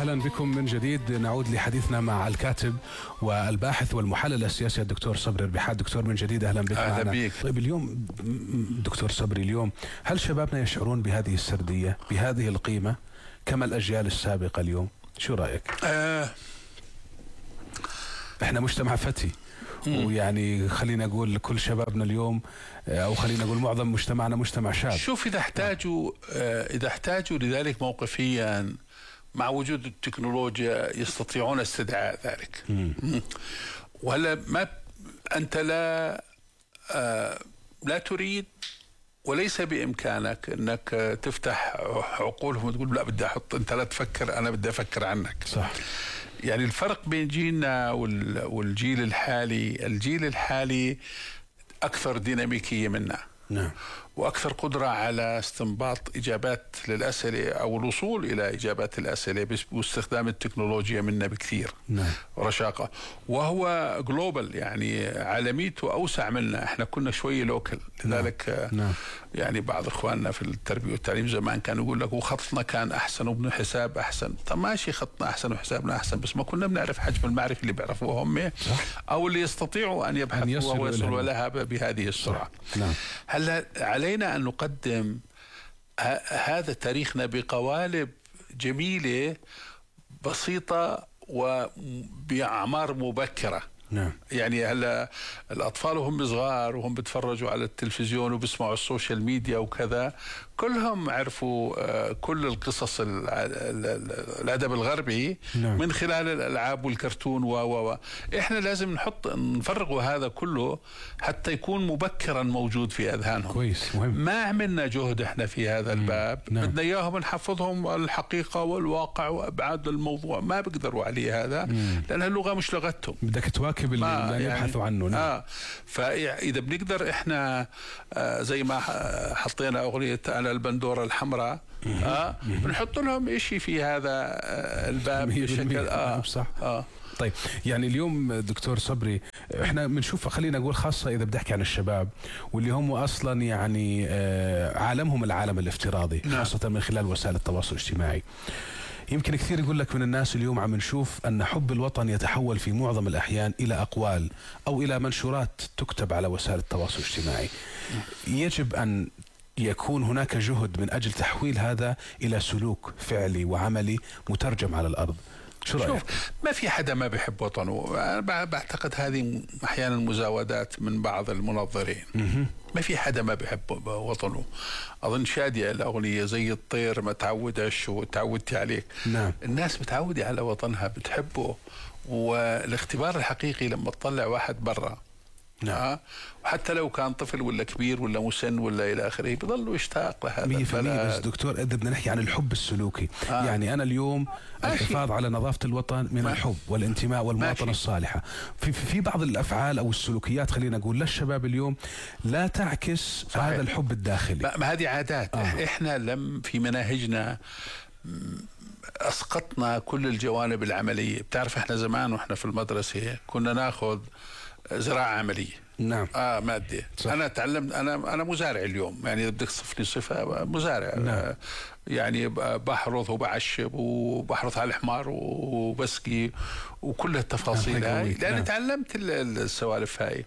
أهلا بكم من جديد. نعود لحديثنا مع الكاتب والباحث والمحلل السياسي الدكتور صبري الربيحات. دكتور من جديد أهلا بك معنا. أهلا بك. طيب اليوم دكتور صبري، اليوم هل شبابنا يشعرون بهذه السردية، بهذه القيمة كما الأجيال السابقة اليوم؟ شو رأيك؟ احنا مجتمع فتي، ويعني خلينا نقول كل شبابنا اليوم، أو خلينا نقول معظم مجتمعنا مجتمع شاب. شوف إذا احتاجوا لذلك موقفيا مع وجود التكنولوجيا يستطيعون استدعاء ذلك. ولا ما أنت لا تريد، وليس بإمكانك أنك تفتح عقولهم وتقول لا بدي أحط، أنت لا تفكر، أنا بدي أفكر عنك. صح. يعني الفرق بين جيلنا والجيل الحالي، الجيل الحالي أكثر ديناميكية منا. نعم. وأكثر قدرة على استنباط إجابات للأسئلة أو الوصول إلى إجابات الأسئلة باستخدام التكنولوجيا منا بكثير. نعم. ورشاقة. وهو جلوبال، يعني عالميته أوسع منا، إحنا كنا شوية لوكل. لذلك نعم. يعني بعض إخواننا في التربية والتعليم زمان كانوا يقول لك وخطنا كان أحسن وابن حساب أحسن. طب ماشي، خطنا أحسن وحسابنا أحسن، بس ما كنا بنعرف حجم المعرفة اللي بيعرفوها هم، أو اللي يستطيعوا أن يبحثوا ويصلوا لها بهذه السرعة. نعم. هل علينا أن نقدم هذا تاريخنا بقوالب جميلة بسيطة وبأعمار مبكرة. نعم. يعني هلا الأطفال وهم صغار وهم بتفرجوا على التلفزيون وبيسمعوا السوشيال ميديا وكذا، كلهم عرفوا كل القصص الأدب الغربي. نعم. من خلال الألعاب والكرتون إحنا لازم نفرغوا هذا كله حتى يكون مبكرا موجود في أذهانهم. كويس، مهم. ما عملنا جهد إحنا في هذا الباب. نعم. بدنا إياهم نحفظهم الحقيقة والواقع وأبعاد الموضوع، ما بيقدروا عليه هذا. لأن اللغة مش لغتهم. بدك تواكب اللي يبحثوا عنه. نعم. فإذا بنقدر إحنا زي ما حطينا أغنية على البندورة الحمراء، بنحط لهم إشي في هذا الباب بشكل صح. طيب يعني اليوم دكتور صبري، احنا بنشوف، خلينا نقول خاصة إذا بدي أحكي عن الشباب واللي هم أصلا يعني عالمهم العالم الافتراضي. نعم. خاصة من خلال وسائل التواصل الاجتماعي. يمكن كثير يقول لك من الناس اليوم عم نشوف أن حب الوطن يتحول في معظم الأحيان إلى أقوال أو إلى منشورات تكتب على وسائل التواصل الاجتماعي. يجب أن يكون هناك جهد من أجل تحويل هذا إلى سلوك فعلي وعملي مترجم على الأرض. شو رأيك؟ شوف، ما في حدا ما بيحب وطنه. أنا بعتقد هذه أحيانا مزاودات من بعض المنظرين. ما في حدا ما بيحب وطنه. أظن شادية الأغنية زي الطير ما تعودش وتعودتي عليك. نعم. الناس متعودة على وطنها، بتحبه. والاختبار الحقيقي لما تطلع واحد برا، نعم. وحتى لو كان طفل ولا كبير ولا مسن ولا إلى آخره، بيضلوا يشتاق لهذا البلد. بس دكتور، إذا بدنا نحكي عن الحب السلوكي، يعني أنا اليوم الحفاظ على نظافة الوطن من الحب والانتماء والمواطنة الصالحة. في بعض الأفعال أو السلوكيات، خلينا نقول للشباب اليوم، لا تعكس هذا الحب الداخلي. ما هذه عادات. إحنا في مناهجنا أسقطنا كل الجوانب العملية. بتعرف إحنا زمان وإحنا في المدرسة كنا ناخذ زراعة عملية. نعم. مادة. صح. أنا تعلمت، أنا مزارع اليوم، يعني بدك تصفني صفة مزارع. نعم. يعني بحرث وبعشب وبحرث على الحمار وبسقي وكل التفاصيل هاي، لأن نعم. تعلمت السوالف هاي.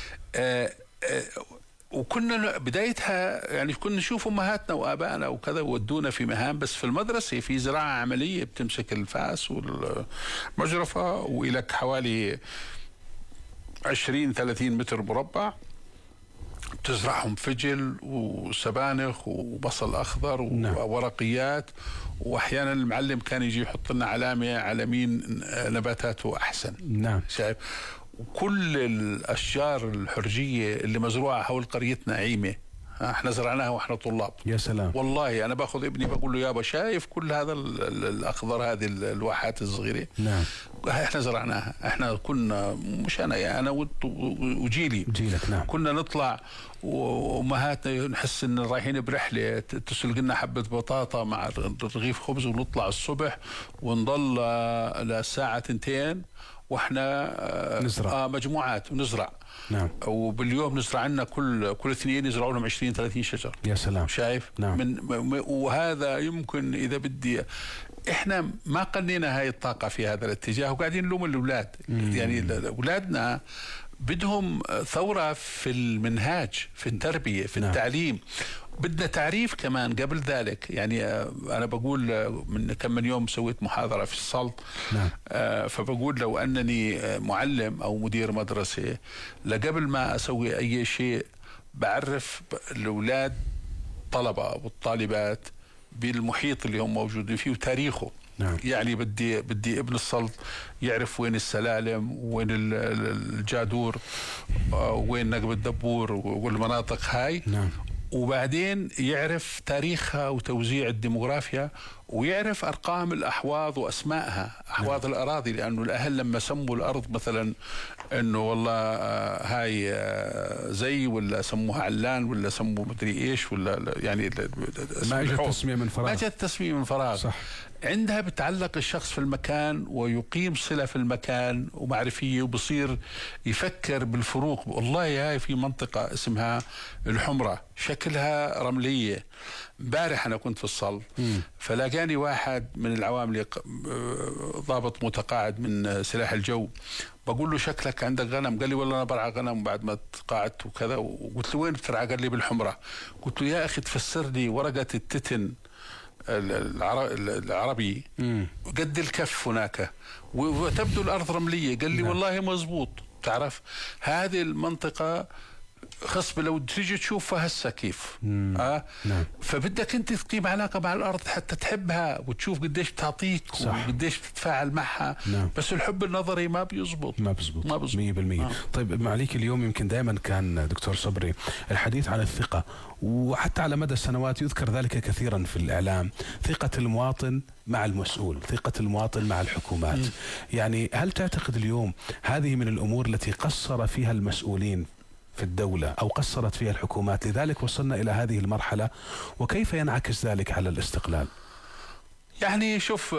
وكنا بدايتها يعني كنا نشوف أمهاتنا وآبائنا وكذا ودونا في مهام، بس في المدرسة في زراعة عملية، بتمسك الفاس والمجرفة وإلك حوالي 20-30 متر مربع، تزرعهم فجل وسبانخ وبصل أخضر وورقيات. وأحيانا المعلم كان يجي يحط لنا علامة على مين نباتاته أحسن. نعم. شايف؟ وكل الأشجار الحرجية اللي مزروعة حول قريتنا عيمة، احنا زرعناها واحنا طلاب. يا سلام. والله انا باخذ ابني بقول له يابا شايف كل هذا الاخضر، هذه الواحات الصغيره. نعم. احنا زرعناها. احنا كنا، مش انا يعني، انا وجيلك. نعم. كنا نطلع وامهاتنا نحس ان رايحين برحله، تسلق لنا حبه بطاطا مع رغيف خبز، ونطلع الصبح ونضل للساعه 2 واحنا نزرع مجموعات ونزرع. نعم. وباليوم نزرع لنا كل 2 يزرعوا لهم 20-30 شجر. يا سلام. شايف؟ نعم. وهذا يمكن إذا بدي احنا ما قنينا هاي الطاقة في هذا الاتجاه وقاعدين نلوم الأولاد. يعني أولادنا بدهم ثورة في المنهاج، في التربية، في التعليم. بدنا تعريف كمان قبل ذلك. يعني أنا بقول من كم من يوم سويت محاضرة في السلط. فبقول لو أنني معلم أو مدير مدرسة، لقبل ما أسوي أي شيء بعرف الأولاد طلبة والطالبات بالمحيط اللي هم موجودين فيه وتاريخه. يعني بدي ابن السلط يعرف وين السلالم، وين الجادور، وين نقب الدبور والمناطق هاي. وبعدين يعرف تاريخها وتوزيع الديموغرافيا، ويعرف أرقام الأحواض وأسمائها، أحواض الأراضي. لأنه الأهل لما سموا الأرض مثلا إنه والله هاي زي، ولا سموها علان، ولا سموا مدري إيش، ولا يعني ما اجت تسمية من فراغ. ما اجت تسمية من فراغ. صح. عندها بتعلق الشخص في المكان ويقيم صلة في المكان ومعرفية، وبصير يفكر بالفروق. والله هاي في منطقة اسمها الحمرة، شكلها رملية. امبارح أنا كنت في الصل، فلاقاني واحد من العوامل، ضابط متقاعد من سلاح الجو، بقول له شكلك عندك غنم؟ قال لي والله أنا برعى غنم بعد ما تقاعدت وكذا. وقلت له وين بترعى؟ قال لي بالحمرة. قلت له يا أخي تفسر لي ورقة التتن العربي قد الكف هناك وتبدو الأرض رملية. قال لي والله مزبوط. تعرف هذه المنطقة خصبة لو تيجي تشوفها هسه كيف. فبدك انت تقيم علاقة مع الأرض حتى تحبها وتشوف قديش بتعطيك وقديش بتتفاعل معها. بس الحب النظري ما بيزبط. ما بيزبط 100%. طيب معليك، اليوم يمكن دائما كان دكتور صبري الحديث عن الثقة، وحتى على مدى السنوات يذكر ذلك كثيرا في الإعلام. ثقة المواطن مع المسؤول، ثقة المواطن مع الحكومات. يعني هل تعتقد اليوم هذه من الأمور التي قصر فيها المسؤولين في الدولة أو قصرت فيها الحكومات، لذلك وصلنا إلى هذه المرحلة؟ وكيف ينعكس ذلك على الاستقلال؟ يعني شوف،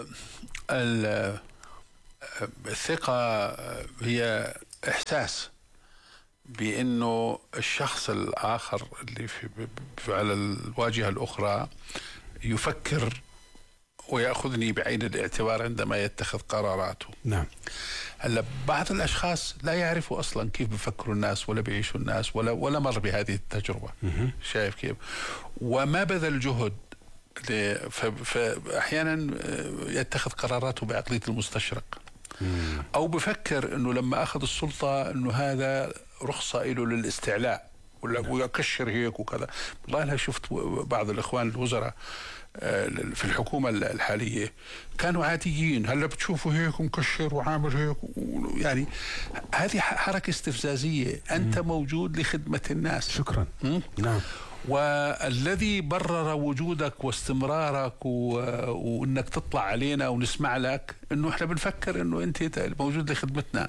الثقة هي إحساس بأنه الشخص الآخر اللي على الواجهة الأخرى يفكر ويأخذني بعين الاعتبار عندما يتخذ قراراته. هلا بعض الأشخاص لا يعرفوا أصلا كيف بيفكروا الناس، ولا بيعيشوا الناس، ولا مر بهذه التجربة. شايف كيف؟ وما بذل جهد، فأحيانا يتخذ قراراته بعقلية المستشرق، أو بفكر أنه لما أخذ السلطة أنه هذا رخصة له للاستعلاء، ولا يكشر هيك وكذا. والله أنا شفت بعض الإخوان الوزراء في الحكومة الحالية كانوا عاديين. هلا بتشوفوا هيك مكشر وعامل هيك، يعني هذه حركة استفزازية. أنت موجود لخدمة الناس. شكرا. والذي برر وجودك واستمرارك وانك تطلع علينا ونسمع لك انه احنا بنفكر انه انت موجود لخدمتنا.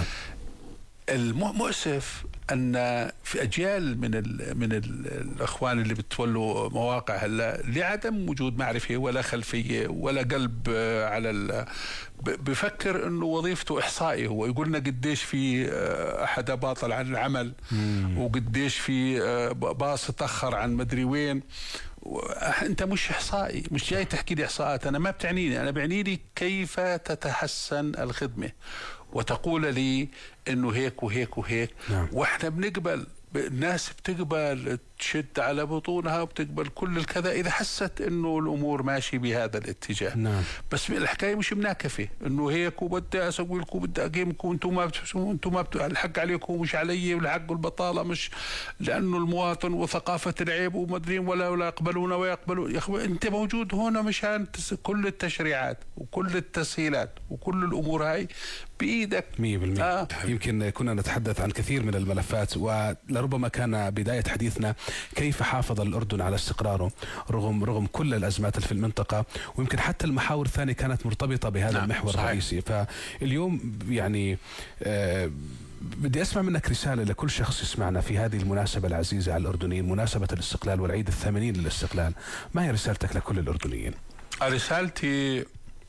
المؤسف ان في اجيال من الاخوان اللي بتولوا مواقع هلا لعدم وجود معرفه ولا خلفيه ولا قلب على بفكر انه وظيفته احصائي. هو يقول لنا قديش في احد باطل عن العمل، وقديش في باص تاخر عن مدري وين. انت مش احصائي، مش جاي تحكي لي احصاءات. انا ما بتعنيني، انا بعني لي كيف تتحسن الخدمه، وتقول لي انه هيك وهيك وهيك. واحنا بنقبل، الناس بتقبل تشد على بطونها وبتقبل كل الكذا اذا حست انه الامور ماشي بهذا الاتجاه. بس الحكايه مش مناكفه انه هيك وبدي اسوي لكم وبدي اقيمكم، انتم ما الحق عليكم مش علي، والحق البطاله مش لانه المواطن وثقافه العيب ومدرين ولا يقبلون ويقبلون. يا اخوي انت موجود هنا مشان كل التشريعات وكل التسهيلات وكل الامور هاي بإيدك 100%. يمكن كنا نتحدث عن كثير من الملفات، ولربما كان بداية حديثنا كيف حافظ الأردن على استقراره رغم كل الأزمات في المنطقة، ويمكن حتى المحاور الثانية كانت مرتبطة بهذا المحور الرئيسي. فاليوم يعني بدي أسمع منك رسالة لكل شخص يسمعنا في هذه المناسبة العزيزة على الأردنيين، مناسبة الاستقلال والعيد الثامنين للاستقلال. ما هي رسالتك لكل الأردنيين؟ رسالتي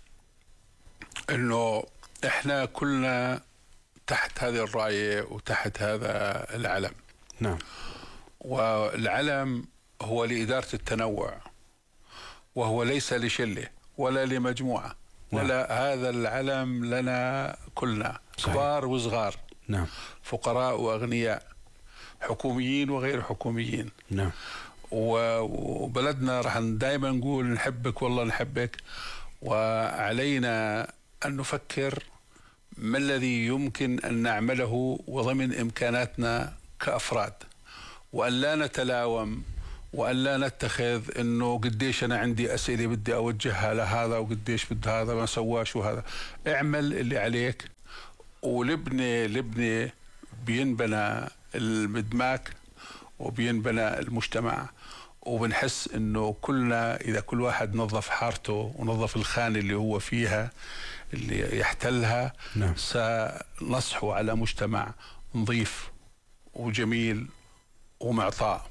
إنه إحنا كلنا تحت هذه الراية وتحت هذا العلم. والعلم هو لإدارة التنوع، وهو ليس لشلة ولا لمجموعة. ولا هذا العلم لنا كلنا، كبار وصغار، فقراء وأغنياء، حكوميين وغير حكوميين. وبلدنا رح دائما نقول نحبك والله نحبك، وعلينا أن نفكر ما الذي يمكن أن نعمله وضمن إمكاناتنا كأفراد، وأن لا نتلاوم، وأن لا نتخذ إنه قديش أنا عندي أسئلة بدي أوجهها لهذا وقديش بده هذا ما سواش وهذا. اعمل اللي عليك، ولبني بينبنى المدماك وبينبنى المجتمع، وبنحس إنه كلنا إذا كل واحد نظف حارته ونظف الخانة اللي هو فيها اللي يحتلها سنصحو على مجتمع نظيف وجميل ومعطاء.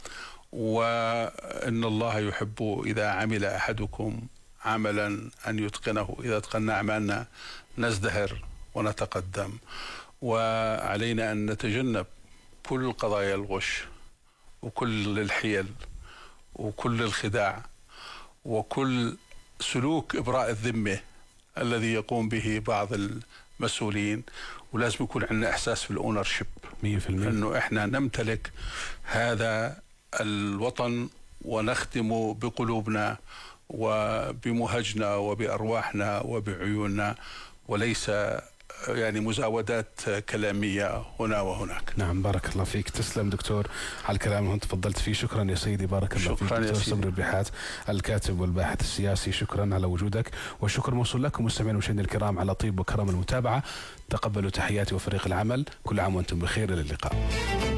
وإن الله يحب إذا عمل أحدكم عملا أن يتقنه، إذا اتقنا أعمالنا نزدهر ونتقدم. وعلينا أن نتجنب كل قضايا الغش وكل الحيل وكل الخداع وكل سلوك إبراء الذمة الذي يقوم به بعض المسؤولين. ولازم يكون عندنا إحساس في الأونرشيب 100%، أنه إحنا نمتلك هذا الوطن ونخدمه بقلوبنا وبمهجنا وبأرواحنا وبعيوننا، وليس يعني مزاودات كلامية هنا وهناك. نعم، بارك الله فيك. تسلم دكتور على الكلام اللي انت تفضلت فيه. شكرا يا سيدي، بارك الله فيك. دكتور صبري الربيحات الكاتب والباحث السياسي، شكرا على وجودك، والشكر موصول لكم مستمعين ومشاهدينا الكرام على طيب وكرم المتابعة. تقبلوا تحياتي وفريق العمل، كل عام وانتم بخير، الى اللقاء.